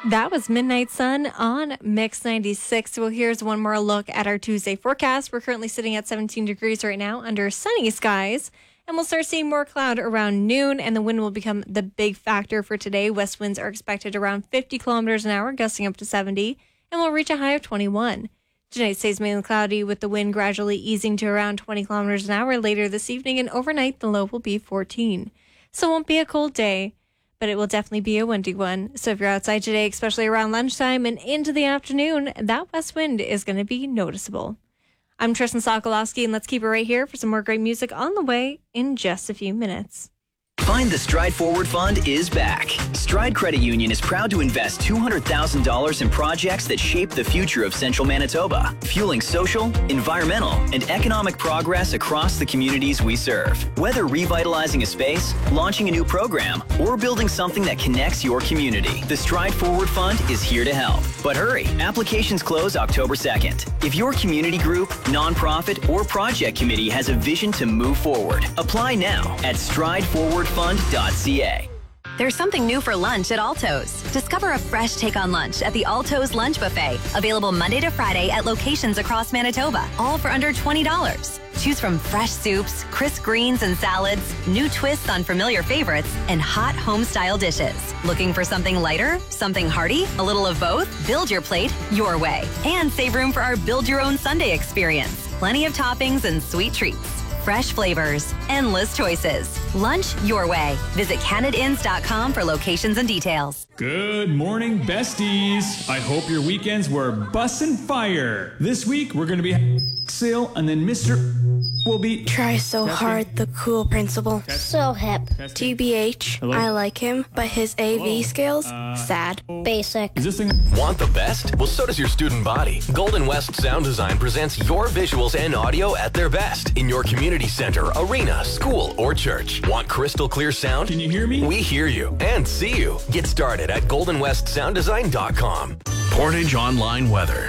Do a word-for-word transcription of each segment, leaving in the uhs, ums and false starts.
That was Midnight Sun on Mix ninety-six. Well, here's one more look at our Tuesday forecast. We're currently sitting at seventeen degrees right now under sunny skies. And we'll start seeing more cloud around noon, and the wind will become the big factor for today. West winds are expected around fifty kilometers an hour, gusting up to seventy, and will reach a high of twenty-one. Tonight stays mainly cloudy with the wind gradually easing to around twenty kilometers an hour later this evening, and overnight the low will be fourteen. So it won't be a cold day, but it will definitely be a windy one. So if you're outside today, especially around lunchtime and into the afternoon, that west wind is going to be noticeable. I'm Tristan Sokolowski, and let's keep it right here for some more great music on the way in just a few minutes. Find the Stride Forward Fund is back. Stride Credit Union is proud to invest two hundred thousand dollars in projects that shape the future of Central Manitoba, fueling social, environmental, and economic progress across the communities we serve. Whether revitalizing a space, launching a new program, or building something that connects your community, the Stride Forward Fund is here to help. But hurry, applications close October second. If your community group, nonprofit, or project committee has a vision to move forward, apply now at stride forward fund dot c a. There's something new for lunch at Alto's. Discover a fresh take on lunch at the Alto's Lunch Buffet. Available Monday to Friday at locations across Manitoba, all for under twenty dollars. Choose from fresh soups, crisp greens and salads, new twists on familiar favorites, and hot home-style dishes. Looking for something lighter? Something hearty? A little of both? Build your plate your way. And save room for our Build Your Own Sunday experience. Plenty of toppings and sweet treats. Fresh flavors, endless choices. Lunch your way. Visit canada inns dot com for locations and details. Good morning, besties. I hope your weekends were bussin' fire. This week, we're going to be sale, and then Mister will be... Try so Testing. hard, the cool principal. Testing. So hip. Testing. T B H, Hello? I like him, but his A V Hello? skills, Uh, sad. Basic. Is this thing... Want the best? Well, so does your student body. Golden West Sound Design presents your visuals and audio at their best in your community center, arena, school, or church. Want crystal clear sound? Can you hear me? We hear you and see you. Get started at golden west sound design dot com. Portage Online Weather.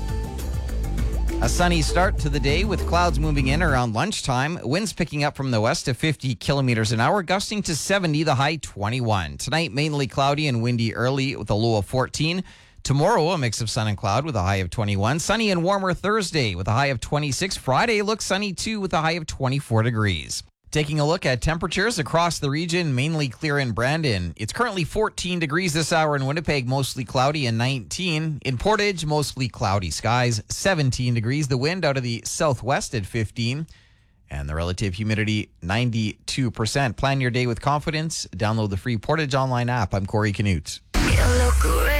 A sunny start to the day with clouds moving in around lunchtime. Winds picking up from the west to fifty kilometers an hour, gusting to seventy, the high twenty-one. Tonight, mainly cloudy and windy early with a low of fourteen. Tomorrow, a mix of sun and cloud with a high of twenty-one. Sunny and warmer Thursday with a high of twenty-six. Friday looks sunny too with a high of twenty-four degrees. Taking a look at temperatures across the region, mainly clear in Brandon. It's currently fourteen degrees this hour in Winnipeg, mostly cloudy, and nineteen. In Portage, mostly cloudy skies, seventeen degrees. The wind out of the southwest at fifteen. And the relative humidity, ninety-two percent. Plan your day with confidence. Download the free Portage Online app. I'm Corey Canute. You look great.